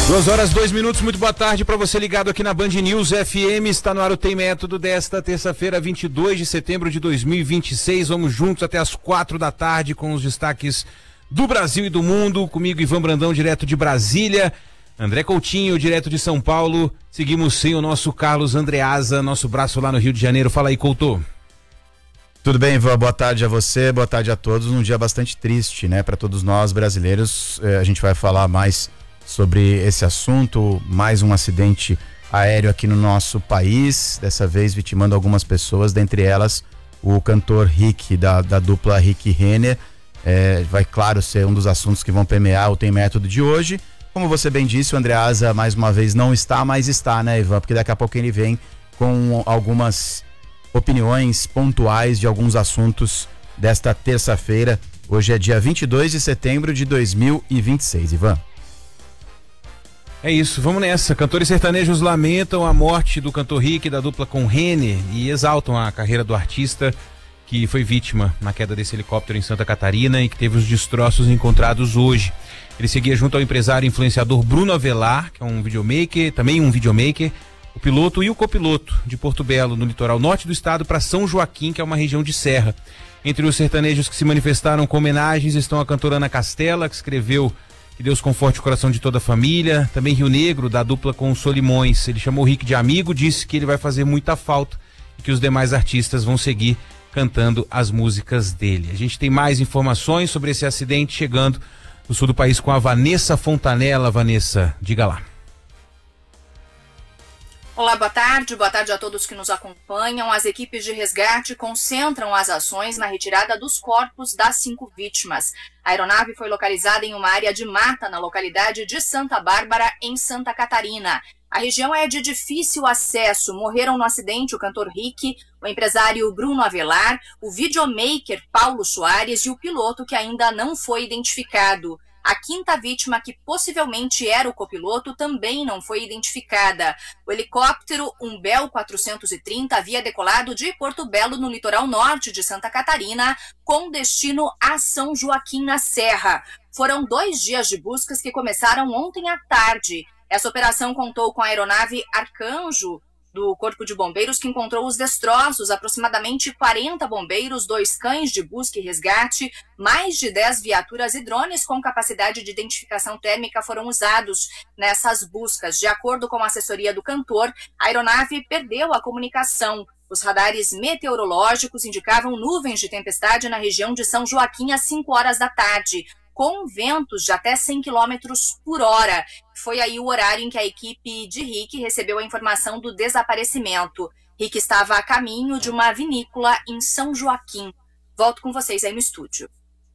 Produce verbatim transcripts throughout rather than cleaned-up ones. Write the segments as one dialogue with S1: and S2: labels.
S1: Duas horas, dois minutos, muito boa tarde para você ligado aqui na Band News F M, está no ar o Tem Método desta terça-feira, vinte e dois de setembro de dois mil e vinte e seis, vamos juntos até as quatro da tarde com os destaques do Brasil e do mundo, comigo Ivan Brandão, direto de Brasília, André Coutinho, direto de São Paulo, seguimos sem o nosso Carlos Andreasa, nosso braço lá no Rio de Janeiro. Fala aí, Couto.
S2: Tudo bem, Ivan? Boa tarde a você, boa tarde a todos, um dia bastante triste, né, para todos nós brasileiros. eh, a gente vai falar mais sobre esse assunto, mais um acidente aéreo aqui no nosso país, dessa vez vitimando algumas pessoas, dentre elas o cantor Rick, da, da dupla Rick e Renner. É, vai, claro, ser um dos assuntos que vão permear o Tem Método de hoje. Como você bem disse, o Andreasa mais uma vez não está, mas está, né, Ivan? Porque daqui a pouco ele vem com algumas opiniões pontuais de alguns assuntos desta terça-feira. Hoje é dia vinte e dois de setembro de dois mil e vinte e seis, Ivan.
S1: É isso, vamos nessa. Cantores sertanejos lamentam a morte do cantor Rick da dupla com Renner e exaltam a carreira do artista que foi vítima na queda desse helicóptero em Santa Catarina e que teve os destroços encontrados hoje. Ele seguia junto ao empresário e influenciador Bruno Avelar, que é um videomaker, também um videomaker, o piloto e o copiloto de Porto Belo, no litoral norte do estado, para São Joaquim, que é uma região de serra. Entre os sertanejos que se manifestaram com homenagens estão a cantora Ana Castela, que escreveu que Deus conforte o coração de toda a família. Também Rio Negro, da dupla com o Solimões. Ele chamou o Rick de amigo, disse que ele vai fazer muita falta e que os demais artistas vão seguir cantando as músicas dele. A gente tem mais informações sobre esse acidente chegando no sul do país com a Vanessa Fontanella. Vanessa, diga lá.
S3: Olá, boa tarde. Boa tarde a todos que nos acompanham. As equipes de resgate concentram as ações na retirada dos corpos das cinco vítimas. A aeronave foi localizada em uma área de mata na localidade de Santa Bárbara, em Santa Catarina. A região é de difícil acesso. Morreram no acidente o cantor Rick, o empresário Bruno Avelar, o videomaker Paulo Soares e o piloto que ainda não foi identificado. A quinta vítima, que possivelmente era o copiloto, também não foi identificada. O helicóptero Umbel quatrocentos e trinta havia decolado de Porto Belo, no litoral norte de Santa Catarina, com destino a São Joaquim, na Serra. Foram dois dias de buscas que começaram ontem à tarde. Essa operação contou com a aeronave Arcanjo, do Corpo de Bombeiros, que encontrou os destroços, aproximadamente quarenta bombeiros, dois cães de busca e resgate, mais de dez viaturas e drones com capacidade de identificação térmica foram usados nessas buscas. De acordo com a assessoria do cantor, a aeronave perdeu a comunicação. Os radares meteorológicos indicavam nuvens de tempestade na região de São Joaquim às cinco horas da tarde, com ventos de até cem quilômetros por hora. Foi aí o horário em que a equipe de Rick recebeu a informação do desaparecimento. Rick estava a caminho de uma vinícola em São Joaquim. Volto com vocês aí no estúdio.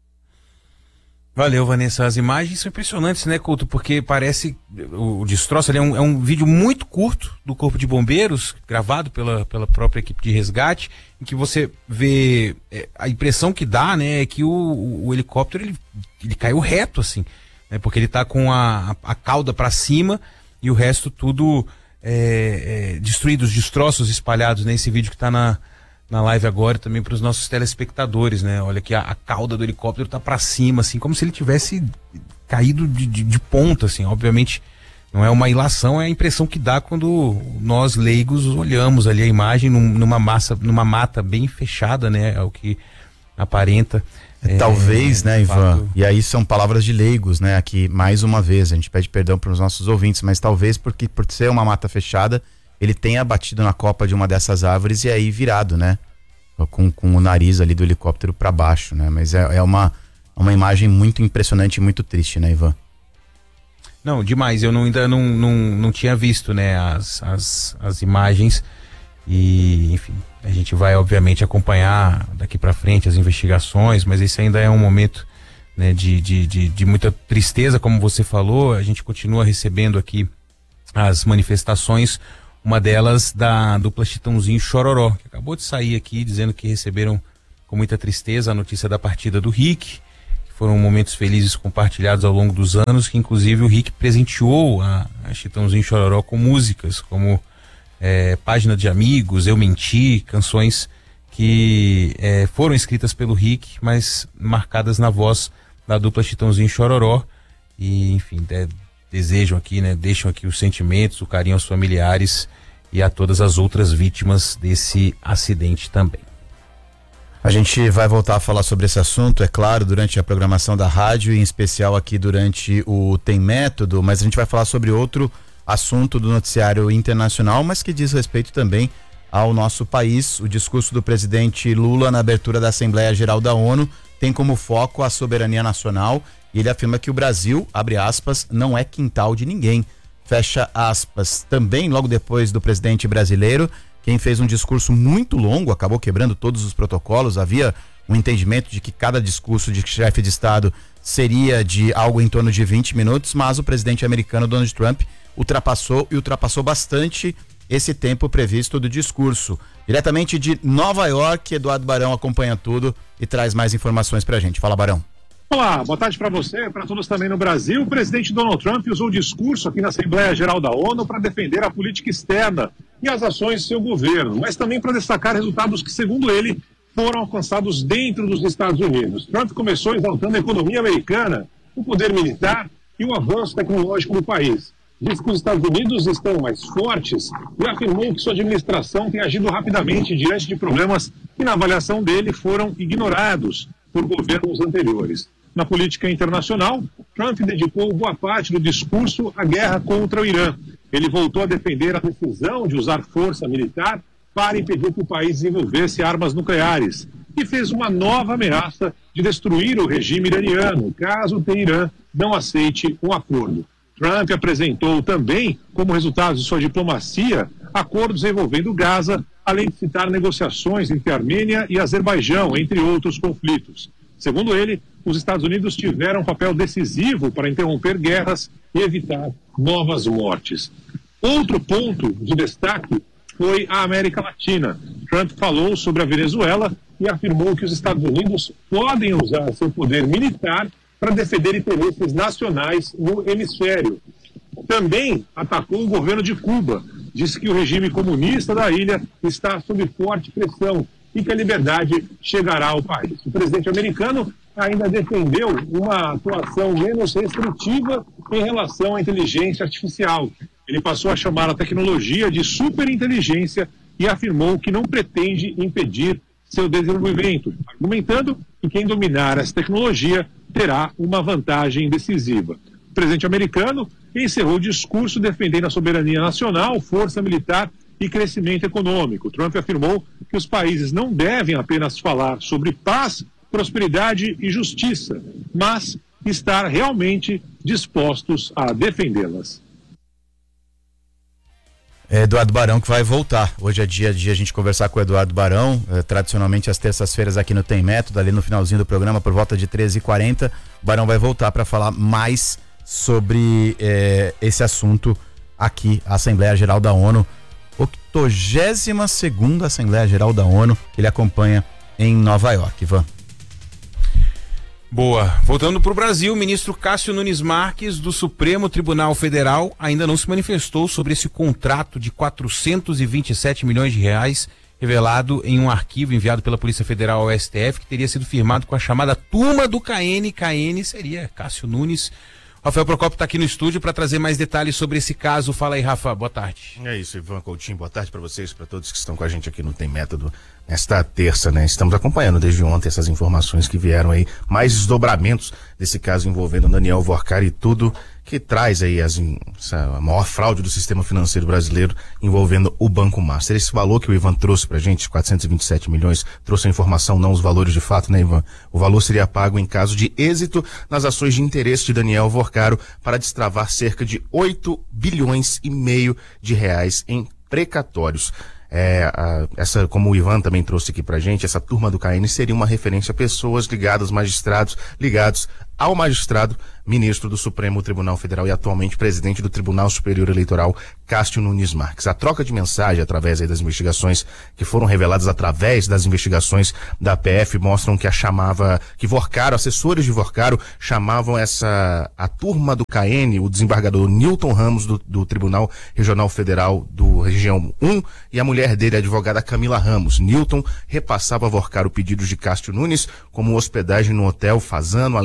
S1: Valeu, Vanessa. As imagens são impressionantes, né, Couto? Porque parece, o, o destroço ali é um, é um vídeo muito curto do Corpo de Bombeiros, gravado pela, pela própria equipe de resgate, em que você vê, é, a impressão que dá, né, é que o, o, o helicóptero, ele, ele caiu reto, assim, né, porque ele tá com a, a, a cauda para cima e o resto tudo é, é, destruído, os destroços espalhados nesse vídeo que tá na na live agora também para os nossos telespectadores, né? Olha que a, a cauda do helicóptero tá para cima, assim, como se ele tivesse caído de, de, de ponta, assim. Obviamente não é uma ilação, é a impressão que dá quando nós leigos olhamos ali a imagem num, numa massa, numa mata bem fechada, né? É o que aparenta.
S2: É, talvez, é, né, Ivan?
S1: Fato...
S2: E aí são palavras de leigos, né? Aqui, mais uma vez, a gente pede perdão para os nossos ouvintes, mas talvez porque por ser uma mata fechada, ele tenha batido na copa de uma dessas árvores e aí virado, né? Com, com o nariz ali do helicóptero para baixo, né? Mas é, é uma, uma imagem muito impressionante e muito triste, né, Ivan?
S1: Não, demais. Eu não, ainda não, não, não tinha visto, né, as, as, as imagens e, enfim, a gente vai, obviamente, acompanhar daqui para frente as investigações, mas esse ainda é um momento, né, de, de, de, de muita tristeza, como você falou. A gente continua recebendo aqui as manifestações. Uma delas da dupla Chitãozinho Chororó, que acabou de sair aqui dizendo que receberam com muita tristeza a notícia da partida do Rick, que foram momentos felizes compartilhados ao longo dos anos, que inclusive o Rick presenteou a, a Chitãozinho Chororó com músicas, como é, Página de Amigos, Eu Menti, canções que é, foram escritas pelo Rick, mas marcadas na voz da dupla Chitãozinho Chororó. E, enfim, é, desejam aqui, né, deixam aqui os sentimentos, o carinho aos familiares e a todas as outras vítimas desse acidente também.
S2: A gente vai voltar a falar sobre esse assunto, é claro, durante a programação da rádio, em especial aqui durante o Tem Método, mas a gente vai falar sobre outro assunto do noticiário internacional, mas que diz respeito também ao nosso país. O discurso do presidente Lula na abertura da Assembleia Geral da ONU tem como foco a soberania nacional e ele afirma que o Brasil, abre aspas, não é quintal de ninguém, fecha aspas. Também, logo depois do presidente brasileiro, quem fez um discurso muito longo, acabou quebrando todos os protocolos, havia um entendimento de que cada discurso de chefe de Estado seria de algo em torno de vinte minutos, mas o presidente americano Donald Trump ultrapassou e ultrapassou bastante esse tempo previsto do discurso. Diretamente de Nova York, Eduardo Barão acompanha tudo e traz mais informações pra gente. Fala, Barão.
S4: Olá, boa tarde para você, para todos também no Brasil. O presidente Donald Trump usou o discurso aqui na Assembleia Geral da ONU para defender a política externa e as ações do seu governo, mas também para destacar resultados que, segundo ele, foram alcançados dentro dos Estados Unidos. Trump começou exaltando a economia americana, o poder militar e o avanço tecnológico do país. Disse que os Estados Unidos estão mais fortes e afirmou que sua administração tem agido rapidamente diante de problemas que, na avaliação dele, foram ignorados por governos anteriores. Na política internacional, Trump dedicou boa parte do discurso à guerra contra o Irã. Ele voltou a defender a decisão de usar força militar para impedir que o país desenvolvesse armas nucleares e fez uma nova ameaça de destruir o regime iraniano, caso o Teherã não aceite um acordo. Trump apresentou também, como resultado de sua diplomacia, acordos envolvendo Gaza, além de citar negociações entre Armênia e Azerbaijão, entre outros conflitos. Segundo ele, os Estados Unidos tiveram um papel decisivo para interromper guerras e evitar novas mortes. Outro ponto de destaque foi a América Latina. Trump falou sobre a Venezuela e afirmou que os Estados Unidos podem usar seu poder militar para defender interesses nacionais no hemisfério. Também atacou o governo de Cuba. Disse que o regime comunista da ilha está sob forte pressão e que a liberdade chegará ao país. O presidente americano ainda defendeu uma atuação menos restritiva em relação à inteligência artificial. Ele passou a chamar a tecnologia de superinteligência e afirmou que não pretende impedir seu desenvolvimento, argumentando que quem dominar essa tecnologia terá uma vantagem decisiva. O presidente americano encerrou o discurso defendendo a soberania nacional, força militar e crescimento econômico. Trump afirmou que os países não devem apenas falar sobre paz, prosperidade e justiça, mas estar realmente dispostos a defendê-las.
S2: É Eduardo Barão que vai voltar. Hoje é dia de a gente conversar com o Eduardo Barão, é, tradicionalmente às terças-feiras aqui no Tem Método, ali no finalzinho do programa, por volta de treze e quarenta. O Barão vai voltar para falar mais sobre é, esse assunto aqui, a Assembleia Geral da ONU, octogésima segunda Assembleia Geral da ONU, que ele acompanha em Nova York. Ivan.
S1: Boa. Voltando para o Brasil, o ministro Cássio Nunes Marques, do Supremo Tribunal Federal, ainda não se manifestou sobre esse contrato de quatrocentos e vinte e sete milhões de reais revelado em um arquivo enviado pela Polícia Federal ao S T F, que teria sido firmado com a chamada turma do K N. K N seria Cássio Nunes. Rafael Procópio está aqui no estúdio para trazer mais detalhes sobre esse caso. Fala aí, Rafa, boa tarde.
S5: É isso, Ivan Coutinho, boa tarde para vocês, para todos que estão com a gente aqui no Tem Método nesta terça, né? Estamos acompanhando desde ontem essas informações que vieram aí, mais desdobramentos desse caso envolvendo Daniel Workar e tudo que traz aí as, essa, a maior fraude do sistema financeiro brasileiro envolvendo o Banco Master. Esse valor que o Ivan trouxe pra gente, quatrocentos e vinte e sete milhões, trouxe a informação, não os valores de fato, né, Ivan? O valor seria pago em caso de êxito nas ações de interesse de Daniel Worcaro para destravar cerca de oito bilhões e meio de reais em precatórios. É, a, essa, como o Ivan também trouxe aqui pra gente, essa turma do K N seria uma referência a pessoas ligadas, magistrados ligados ao magistrado ministro do Supremo Tribunal Federal e atualmente presidente do Tribunal Superior Eleitoral, Cássio Nunes Marques. A troca de mensagem através aí das investigações que foram reveladas através das investigações da P F mostram que a chamava, que Worcaro, assessores de Worcaro chamavam essa, a turma do K N, o desembargador Newton Ramos do, do Tribunal Regional Federal do Região um e a mulher dele, a advogada Camila Ramos. Newton repassava a Worcaro pedidos de Cássio Nunes como hospedagem no Hotel Fazano, além de atualizações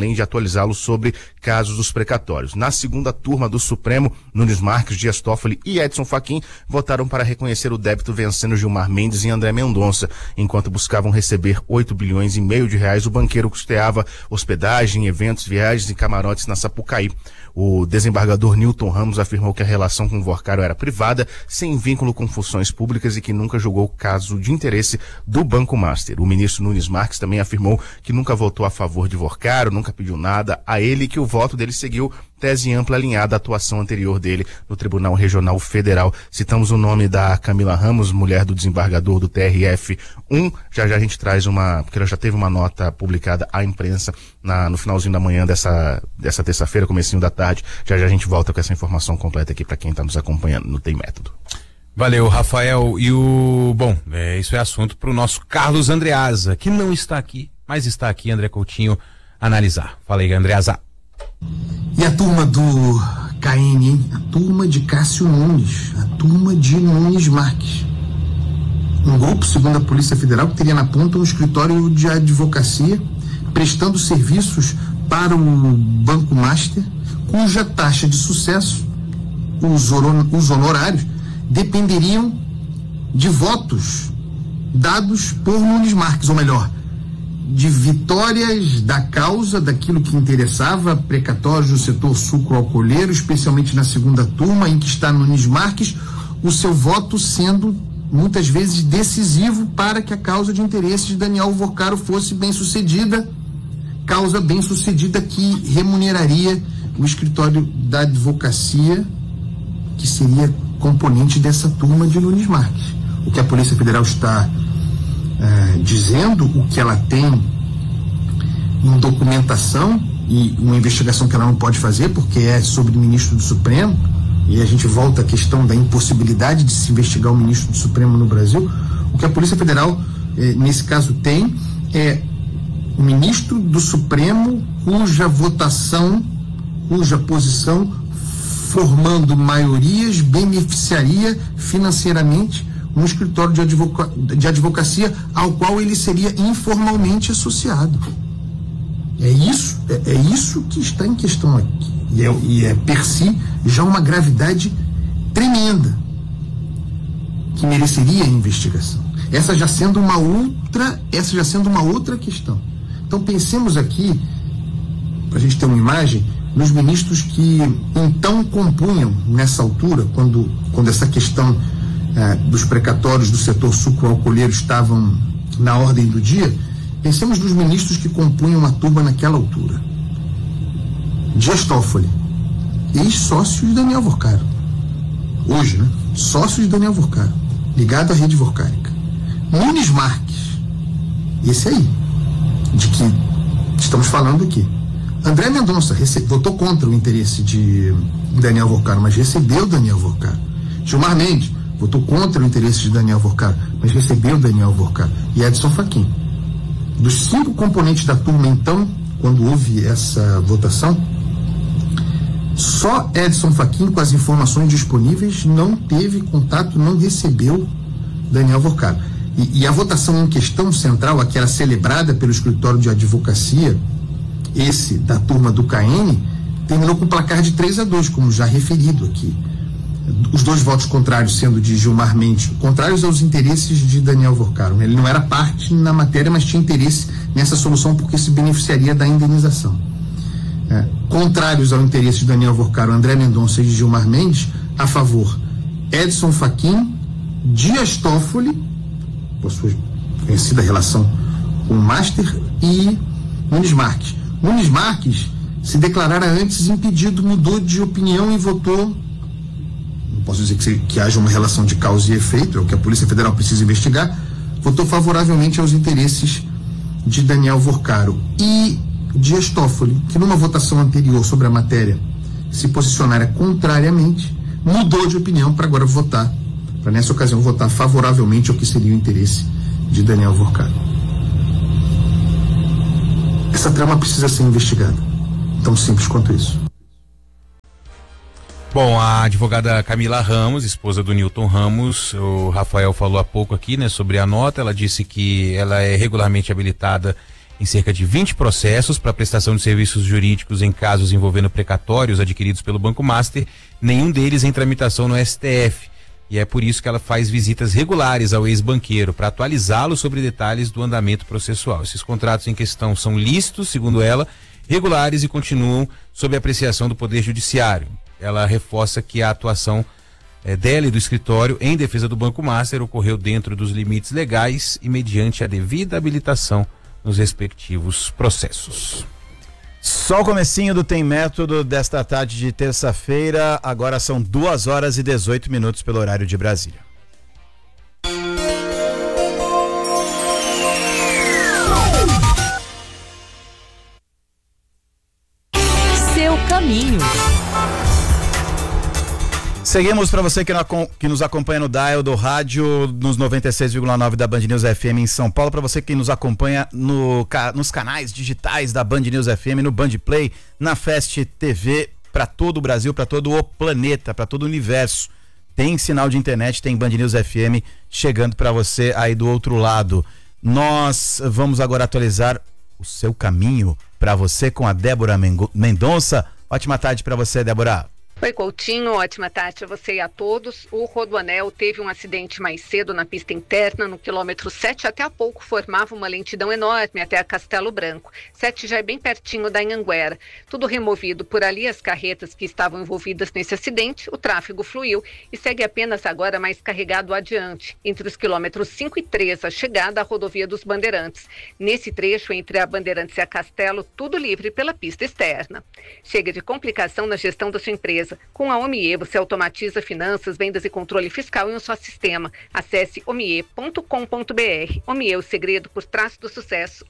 S5: atualizá-lo sobre casos dos precatórios. Na segunda turma do Supremo, Nunes Marques, Dias Toffoli e Edson Fachin votaram para reconhecer o débito vencendo Gilmar Mendes e André Mendonça. Enquanto buscavam receber oito bilhões e meio de reais, o banqueiro custeava hospedagem, eventos, viagens e camarotes na Sapucaí. O desembargador Newton Ramos afirmou que a relação com o Vorcaro era privada, sem vínculo com funções públicas e que nunca julgou caso de interesse do Banco Master. O ministro Nunes Marques também afirmou que nunca votou a favor de Vorcaro, nunca pediu nada a ele e que o voto dele seguiu tese ampla alinhada à atuação anterior dele no Tribunal Regional Federal. Citamos o nome da Camila Ramos, mulher do desembargador do T R F um. Já já a gente traz uma, porque ela já teve uma nota publicada à imprensa na, no finalzinho da manhã dessa, dessa terça-feira, comecinho da tarde. Já já a gente volta com essa informação completa aqui para quem está nos acompanhando no Tem Método.
S1: Valeu, Rafael. E o... Bom, é, isso é assunto para o nosso Carlos Andreasa, que não está aqui, mas está aqui, André Coutinho, analisar. Fala aí, Andreasa.
S6: E a turma do K N, hein? A turma de Cássio Nunes, a turma de Nunes Marques. Um grupo, segundo a Polícia Federal, que teria na ponta um escritório de advocacia prestando serviços para o Banco Master, cuja taxa de sucesso, os, os honorários, dependeriam de votos dados por Nunes Marques, ou melhor, de vitórias da causa, daquilo que interessava, precatórios do setor sucroalcooleiro, especialmente na segunda turma, em que está Nunes Marques, o seu voto sendo muitas vezes decisivo para que a causa de interesse de Daniel Vorcaro fosse bem sucedida, causa bem sucedida que remuneraria o escritório da advocacia, que seria componente dessa turma de Nunes Marques. O que a Polícia Federal está Uh, dizendo, o que ela tem em documentação e uma investigação que ela não pode fazer porque é sobre o ministro do Supremo, e a gente volta à questão da impossibilidade de se investigar o ministro do Supremo no Brasil. O que a Polícia Federal eh, nesse caso tem é o ministro do Supremo cuja votação, cuja posição formando maiorias beneficiaria financeiramente um escritório de, advoca de advocacia ao qual ele seria informalmente associado. É isso, é, é isso que está em questão aqui. E é, e é per si já uma gravidade tremenda que mereceria investigação. Essa já sendo uma outra, essa já sendo uma outra questão. Então pensemos aqui, para a gente ter uma imagem, nos ministros que então compunham nessa altura, quando, quando essa questão Eh, dos precatórios do setor sucroalcooleiro estavam na ordem do dia. Pensemos nos ministros que compunham a turma naquela altura. Dias Toffoli, ex-sócio de Daniel Vorcaro. Hoje, né? Sócio de Daniel Vorcaro, ligado à rede vorcárica. Nunes Marques, esse aí, de que estamos falando aqui. André Mendonça votou contra o interesse de Daniel Vorcaro, mas recebeu Daniel Vorcaro. Gilmar Mendes votou contra o interesse de Daniel Vorcaro, mas recebeu Daniel Vorcaro. E Edson Fachin. Dos cinco componentes da turma, então, quando houve essa votação, só Edson Fachin, com as informações disponíveis, não teve contato, não recebeu Daniel Vorcaro. E, e a votação em questão central, a que era celebrada pelo escritório de advocacia, esse da turma do K N, terminou com placar de três a dois, como já referido aqui. Os dois votos contrários sendo de Gilmar Mendes, contrários aos interesses de Daniel Vorcaro. Ele não era parte na matéria, mas tinha interesse nessa solução porque se beneficiaria da indenização. É, contrários ao interesse de Daniel Vorcaro, André Mendonça e Gilmar Mendes, a favor Edson Fachin, Dias Toffoli, por sua conhecida relação com o Master, e Nunes Marques. Nunes Marques se declarara antes impedido, mudou de opinião e votou. Não posso dizer que, que haja uma relação de causa e efeito, é o que a Polícia Federal precisa investigar, votou favoravelmente aos interesses de Daniel Vorcaro. E Dias Toffoli, que numa votação anterior sobre a matéria se posicionara contrariamente, mudou de opinião para agora votar, para nessa ocasião votar favoravelmente ao que seria o interesse de Daniel Vorcaro. Essa trama precisa ser investigada. Tão simples quanto isso.
S1: Bom, a advogada Camila Ramos, esposa do Newton Ramos, o Rafael falou há pouco aqui, né, sobre a nota. Ela disse que ela é regularmente habilitada em cerca de vinte processos para prestação de serviços jurídicos em casos envolvendo precatórios adquiridos pelo Banco Master, nenhum deles em tramitação no S T F. E é por isso que ela faz visitas regulares ao ex-banqueiro para atualizá-lo sobre detalhes do andamento processual. Esses contratos em questão são lícitos, segundo ela, regulares e continuam sob apreciação do Poder Judiciário. Ela reforça que a atuação eh, dela e do escritório em defesa do Banco Master ocorreu dentro dos limites legais e mediante a devida habilitação nos respectivos processos.
S2: Só o comecinho do Tem Método desta tarde de terça-feira. Agora são duas horas e dezoito minutos pelo horário de Brasília.
S7: Seu caminho.
S2: Seguimos para você que, no, que nos acompanha no dial do rádio nos noventa e seis vírgula nove da Band News F M em São Paulo, para você que nos acompanha no, nos canais digitais da Band News F M, no Band Play, na Fest T V, para todo o Brasil, para todo o planeta, para todo o universo. Tem sinal de internet, tem Band News F M chegando para você aí do outro lado. Nós vamos agora atualizar o seu caminho para você com a Débora Mendonça. Ótima tarde para você, Débora.
S8: Oi, Coutinho, ótima tarde a você e a todos. O Rodoanel teve um acidente mais cedo na pista interna, no quilômetro sete, até há pouco formava uma lentidão enorme até a Castelo Branco. sete já é bem pertinho da Anhanguera. Tudo removido por ali, as carretas que estavam envolvidas nesse acidente, o tráfego fluiu e segue apenas agora mais carregado adiante, entre os quilômetros cinco e três, a chegada à rodovia dos Bandeirantes. Nesse trecho, entre a Bandeirantes e a Castelo, tudo livre pela pista externa. Chega de complicação na gestão da sua empresa. Com a Omie, você automatiza finanças, vendas e controle fiscal em um só sistema. Acesse omie ponto com ponto br. Omie, o segredo por trás do sucesso.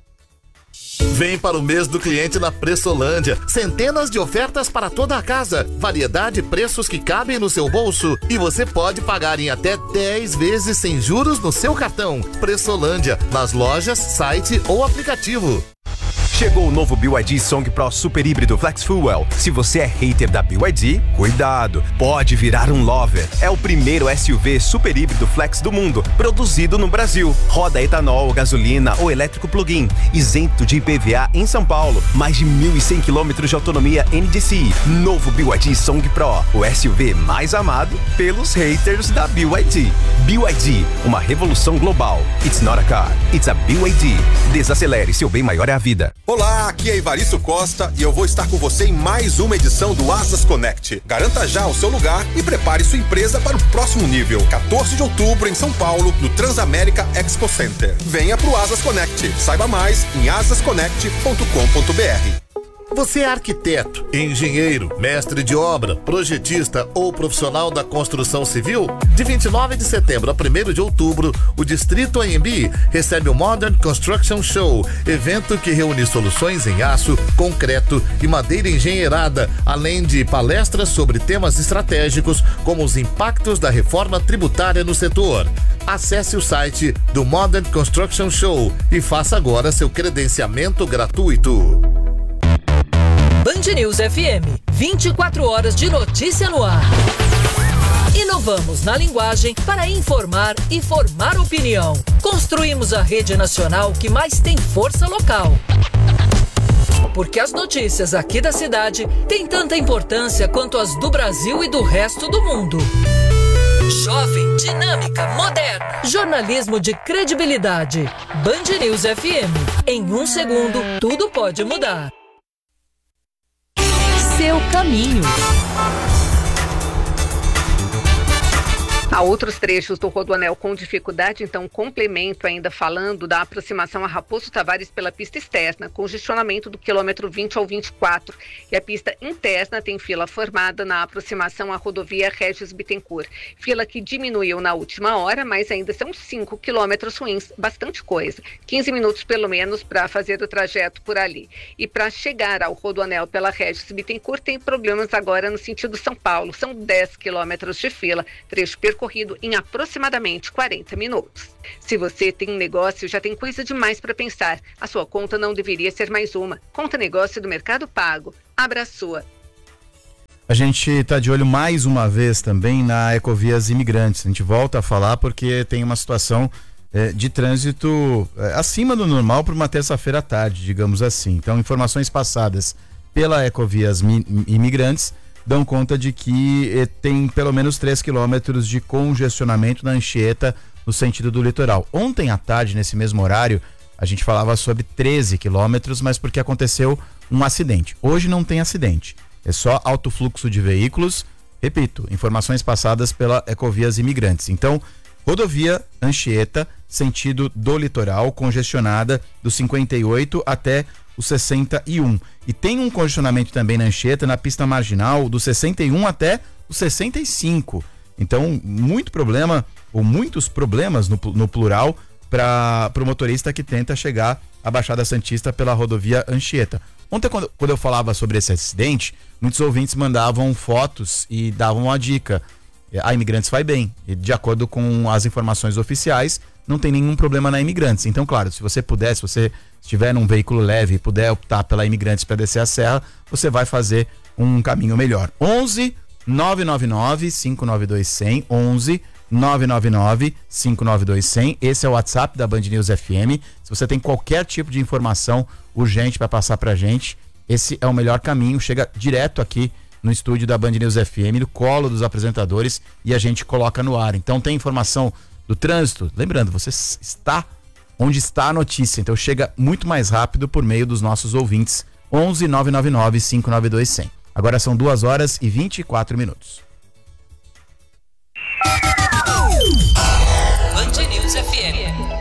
S9: Vem para o mês do cliente na Pressolândia. Centenas de ofertas para toda a casa. Variedade e preços que cabem no seu bolso. E você pode pagar em até dez vezes sem juros no seu cartão. Pressolândia, nas lojas, site ou aplicativo.
S10: Chegou o novo B Y D Song Pro Super Híbrido Flex Fuel. Se você é hater da B Y D, cuidado, pode virar um lover. É o primeiro S U V super híbrido flex do mundo, produzido no Brasil. Roda etanol, gasolina ou elétrico plug-in, isento de I P V A em São Paulo. Mais de mil e cem quilômetros de autonomia N D C I. Novo B Y D Song Pro, o S U V mais amado pelos haters da B Y D. B Y D, uma revolução global. It's not a car, it's a B Y D. Desacelere, seu bem maior é a vida.
S11: Olá, aqui é Ivaristo Costa e eu vou estar com você em mais uma edição do Asas Connect. Garanta já o seu lugar e prepare sua empresa para o próximo nível. quatorze de outubro em São Paulo, no Transamérica Expo Center. Venha pro Asas Connect. Saiba mais em asas connect ponto com ponto br.
S9: Você é arquiteto, engenheiro, mestre de obra, projetista ou profissional da construção civil? De vinte e nove de setembro a primeiro de outubro, o Distrito A M B recebe o Modern Construction Show, evento que reúne soluções em aço, concreto e madeira engenheirada, além de palestras sobre temas estratégicos como os impactos da reforma tributária no setor. Acesse o site do Modern Construction Show e faça agora seu credenciamento gratuito.
S7: Band News F M, vinte e quatro horas de notícia no ar. Inovamos na linguagem para informar e formar opinião. Construímos a rede nacional que mais tem força local. Porque as notícias aqui da cidade têm tanta importância quanto as do Brasil e do resto do mundo. Jovem, dinâmica, moderna. Jornalismo de credibilidade. Band News F M. Em um segundo, tudo pode mudar. Seu caminho.
S8: Há outros trechos do Rodoanel com dificuldade, então complemento ainda falando da aproximação a Raposo Tavares pela pista externa, congestionamento do quilômetro vinte ao vinte e quatro, e a pista interna tem fila formada na aproximação à rodovia Regis Bittencourt. Fila que diminuiu na última hora, mas ainda são cinco quilômetros ruins, bastante coisa. quinze minutos pelo menos para fazer o trajeto por ali. E para chegar ao Rodoanel pela Regis Bittencourt tem problemas agora no sentido São Paulo, são dez quilômetros de fila, trecho percorrido corrido em aproximadamente quarenta minutos. Se você tem um negócio, já tem coisa demais para pensar. A sua conta não deveria ser mais uma. Conta negócio do Mercado Pago. Abra a sua.
S2: A gente está de olho mais uma vez também na Ecovias Imigrantes. A gente volta a falar porque tem uma situação eh, de trânsito eh, acima do normal para uma terça-feira à tarde, digamos assim. Então, informações passadas pela Ecovias Imigrantes dão conta de que eh, tem pelo menos três quilômetros de congestionamento na Anchieta no sentido do litoral. Ontem à tarde, nesse mesmo horário, a gente falava sobre treze quilômetros, mas porque aconteceu um acidente. Hoje não tem acidente, é só alto fluxo de veículos. Repito, informações passadas pela Ecovias Imigrantes. Então, rodovia Anchieta, sentido do litoral, congestionada do cinquenta e oito até o sessenta e um. E tem um congestionamento também na Anchieta, na pista marginal, do sessenta e um até o sessenta e cinco. Então, muito problema, ou muitos problemas no, no plural, para o motorista que tenta chegar à Baixada Santista pela rodovia Anchieta. Ontem, quando, quando eu falava sobre esse acidente, muitos ouvintes mandavam fotos e davam uma dica. A Imigrantes vai bem. E de acordo com as informações oficiais, não tem nenhum problema na Imigrantes. Então, claro, se você puder, se você estiver num veículo leve e puder optar pela Imigrantes para descer a serra, você vai fazer um caminho melhor. onze nove nove nove cinco nove dois zero zero, onze nove nove nove cinco nove dois zero zero. Esse é o WhatsApp da Band News F M. Se você tem qualquer tipo de informação urgente para passar pra gente, esse é o melhor caminho. Chega direto aqui no estúdio da Band News F M, no colo dos apresentadores, e a gente coloca no ar. Então tem informação do trânsito, lembrando, você está onde está a notícia, então chega muito mais rápido por meio dos nossos ouvintes. onze nove nove nove cinco nove dois zero zero. Agora são duas horas e vinte e quatro minutos.
S7: Band News F M.